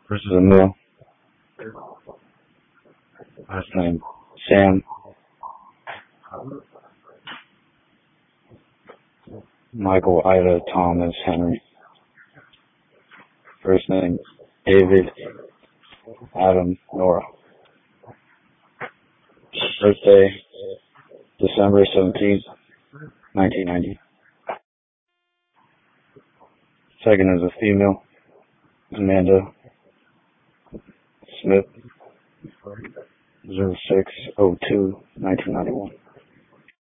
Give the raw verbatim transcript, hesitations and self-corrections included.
First is a male. Last name Sam. Michael, Ida, Thomas, Henry. First name David, Adam, Nora. Birthday December seventeenth, nineteen ninety. Second is a female, Amanda Smith, zero six oh two, nineteen ninety-one.